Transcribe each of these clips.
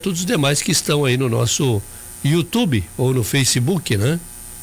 todos os demais que estão aí no nosso YouTube ou no Facebook, né?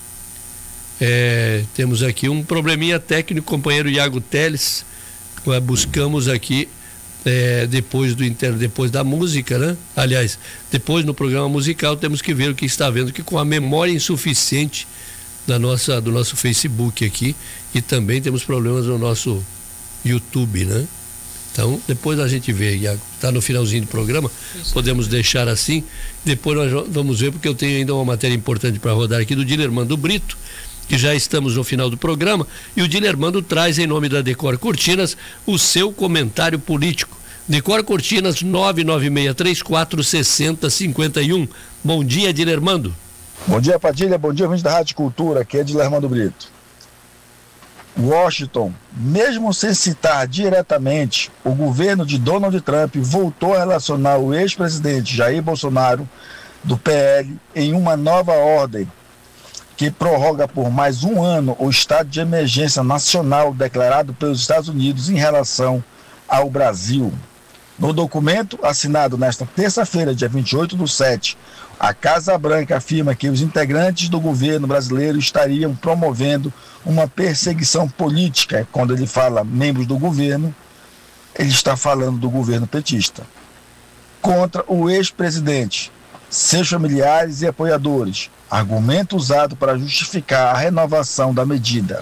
Temos aqui um probleminha técnico, companheiro Iago Teles, buscamos aqui depois da música, né? Aliás, depois no programa musical temos que ver o que está vendo aqui com a memória insuficiente do nosso Facebook aqui, e também temos problemas no nosso YouTube, né? Então, depois a gente vê, Iago, está no finalzinho do programa, podemos deixar assim, depois nós vamos ver, porque eu tenho ainda uma matéria importante para rodar aqui do Dilermando Brito, que já estamos no final do programa, e o Dilermando traz em nome da Decor Cortinas o seu comentário político. Decor Cortinas 996346051. Bom dia, Dilermando. Bom dia, Padilha, bom dia, ouvinte da Rádio Cultura, aqui é Dilermando Brito. Washington, mesmo sem citar diretamente, o governo de Donald Trump voltou a relacionar o ex-presidente Jair Bolsonaro, do PL, em uma nova ordem que prorroga por mais um ano o estado de emergência nacional declarado pelos Estados Unidos em relação ao Brasil. No documento assinado nesta terça-feira, dia 28/7, a Casa Branca afirma que os integrantes do governo brasileiro estariam promovendo uma perseguição política. Quando ele fala membros do governo, ele está falando do governo petista, contra o ex-presidente, seus familiares e apoiadores, argumento usado para justificar a renovação da medida.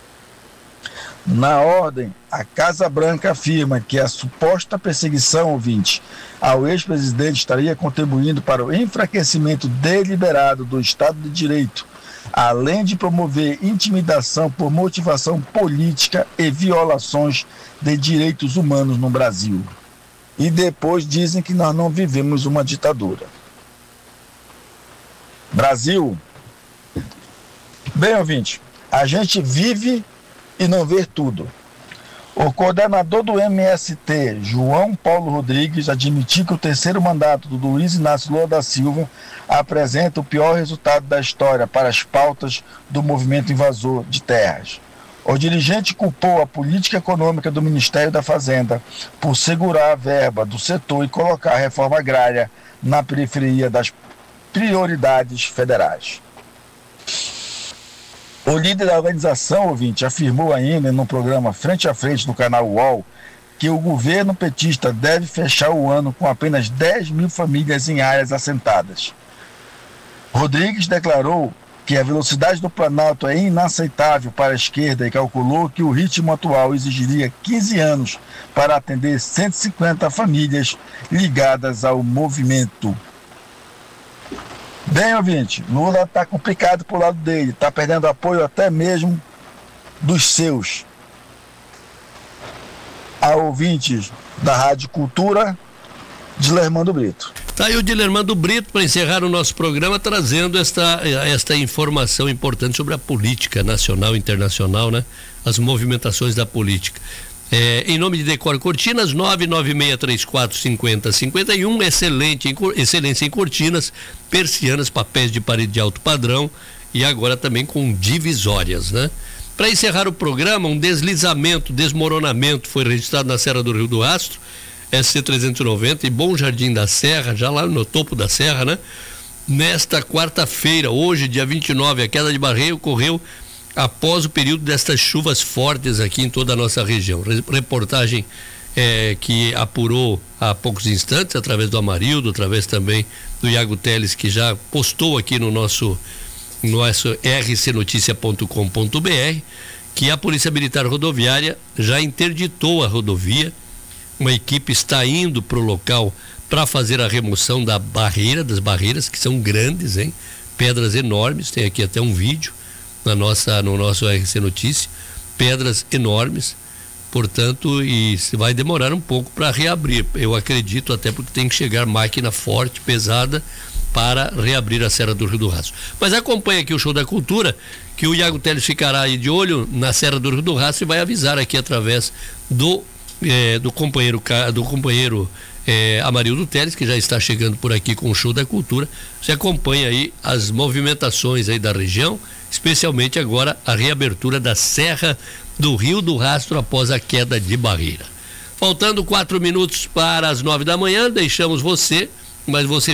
Na ordem, a Casa Branca afirma que a suposta perseguição, ouvinte, ao ex-presidente estaria contribuindo para o enfraquecimento deliberado do Estado de Direito, além de promover intimidação por motivação política e violações de direitos humanos no Brasil. E depois dizem que nós não vivemos uma ditadura. Brasil, bem, ouvinte, a gente vive e não vê tudo. O coordenador do MST, João Paulo Rodrigues, admitiu que o terceiro mandato do Luiz Inácio Lula da Silva apresenta o pior resultado da história para as pautas do movimento invasor de terras. O dirigente culpou a política econômica do Ministério da Fazenda por segurar a verba do setor e colocar a reforma agrária na periferia das prioridades federais. O líder da organização, ouvinte, afirmou ainda no programa Frente a Frente no canal UOL que o governo petista deve fechar o ano com apenas 10 mil famílias em áreas assentadas. Rodrigues declarou que a velocidade do Planalto é inaceitável para a esquerda e calculou que o ritmo atual exigiria 15 anos para atender 150 famílias ligadas ao movimento. Bem, ouvinte, Lula está complicado pro lado dele, está perdendo apoio até mesmo dos seus. A ouvintes da Rádio Cultura, Dilermando Brito. Tá aí o Dilermando Brito para encerrar o nosso programa, trazendo esta informação importante sobre a política nacional e internacional, né? As movimentações da política. Em nome de Decor Cortinas, 996345051, excelência em cortinas, persianas, papéis de parede de alto padrão e agora também com divisórias, né? Para encerrar o programa, um desmoronamento foi registrado na Serra do Rio do Rastro, SC-390 e Bom Jardim da Serra, já lá no topo da serra, né? Nesta quarta-feira, hoje, dia 29, a queda de barreira ocorreu após o período destas chuvas fortes aqui em toda a nossa região. Reportagem que apurou há poucos instantes, através do Amarildo, através também do Iago Teles, que já postou aqui no nosso rcnoticia.com.br, que a Polícia Militar Rodoviária já interditou a rodovia. Uma equipe está indo para o local para fazer a remoção das barreiras, que são grandes, hein? Pedras enormes, tem aqui até um vídeo no nosso RC Notícia, pedras enormes, portanto, e vai demorar um pouco para reabrir, eu acredito, até porque tem que chegar máquina forte, pesada, para reabrir a Serra do Rio do Rastro. Mas acompanha aqui o Show da Cultura, que o Iago Teles ficará aí de olho na Serra do Rio do Rastro e vai avisar aqui através do companheiro Amarildo Teles, que já está chegando por aqui com o Show da Cultura. Você acompanha aí as movimentações aí da região, especialmente agora a reabertura da Serra do Rio do Rastro após a queda de barreira. Faltando 4 minutos para as 9 da manhã, deixamos você mas você